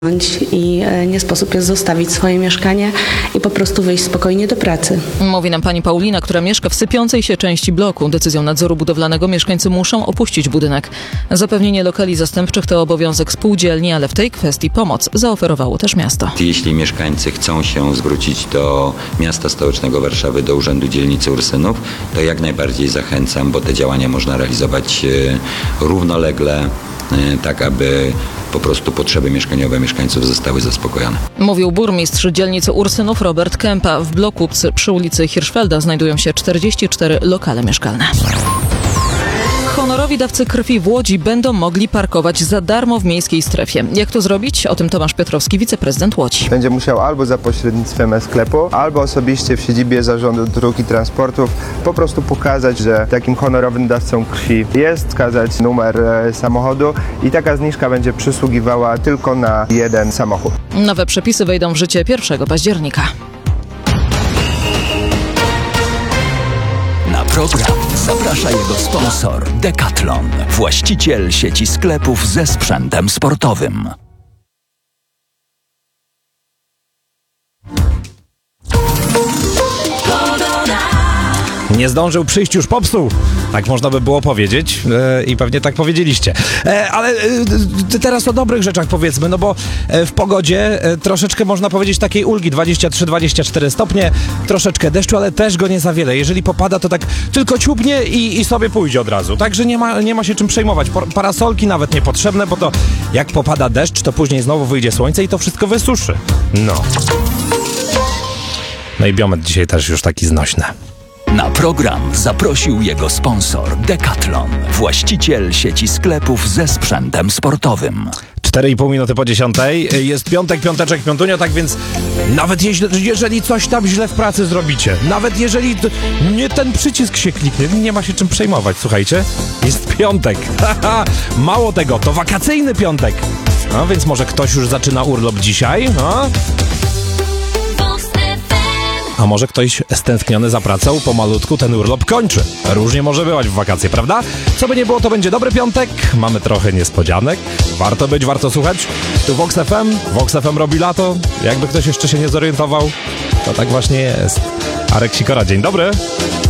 I nie sposób jest zostawić swoje mieszkanie i po prostu wyjść spokojnie do pracy. Mówi nam pani Paulina, która mieszka w sypiącej się części bloku. Decyzją nadzoru budowlanego mieszkańcy muszą opuścić budynek. Zapewnienie lokali zastępczych to obowiązek spółdzielni, ale w tej kwestii pomoc zaoferowało też miasto. Jeśli mieszkańcy chcą się zwrócić do miasta stołecznego Warszawy, do Urzędu Dzielnicy Ursynów, to jak najbardziej zachęcam, bo te działania można realizować równolegle, tak aby po prostu potrzeby mieszkaniowe mieszkańców zostały zaspokojone. Mówił burmistrz dzielnicy Ursynów Robert Kępa. W bloku przy ulicy Hirschfelda znajdują się 44 lokale mieszkalne. Honorowi dawcy krwi w Łodzi będą mogli parkować za darmo w miejskiej strefie. Jak to zrobić? O tym Tomasz Piotrowski, wiceprezydent Łodzi. Będzie musiał albo za pośrednictwem sklepu, albo osobiście w siedzibie Zarządu Dróg i Transportów po prostu pokazać, że takim honorowym dawcą krwi jest, wskazać numer samochodu i taka zniżka będzie przysługiwała tylko na jeden samochód. Nowe przepisy wejdą w życie 1 października. Na program zaprasza jego sponsor Decathlon, właściciel sieci sklepów ze sprzętem sportowym. Nie zdążył przyjść, już popsuł. Tak można by było powiedzieć i pewnie tak powiedzieliście. Ale teraz o dobrych rzeczach powiedzmy, no bo w pogodzie troszeczkę można powiedzieć takiej ulgi, 23-24 stopnie, troszeczkę deszczu, ale też go nie za wiele. Jeżeli popada, to tak tylko ciupnie i sobie pójdzie od razu. Także nie ma się czym przejmować. Parasolki nawet niepotrzebne, bo to jak popada deszcz, to później znowu wyjdzie słońce i to wszystko wysuszy. No i biometr dzisiaj też już taki znośny. Na program zaprosił jego sponsor Decathlon, właściciel sieci sklepów ze sprzętem sportowym. 4,5 minuty po 10. Jest piąteczek, piątunio, tak więc nawet jeżeli coś tam źle w pracy zrobicie, nawet jeżeli nie ten przycisk się kliknie, nie ma się czym przejmować, słuchajcie, jest piątek. Mało tego, to wakacyjny piątek. No więc może ktoś już zaczyna urlop dzisiaj, no? A może ktoś stęskniony za pracą pomalutku ten urlop kończy. Różnie może bywać w wakacje, prawda? Co by nie było, to będzie dobry piątek. Mamy trochę niespodzianek. Warto być, warto słuchać. Tu Vox FM. Vox FM robi lato. Jakby ktoś jeszcze się nie zorientował, to tak właśnie jest. Arek Sikora, dzień dobry.